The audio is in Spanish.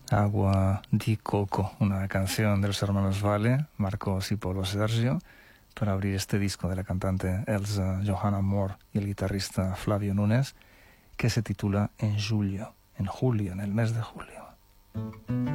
Agua di Coco, una canción de los hermanos Vale, Marcos y Polo Sergio, para abrir este disco de la cantante Elsa Johanna Moore y el guitarrista Flavio Núñez, que se titula En julio, en el mes de julio.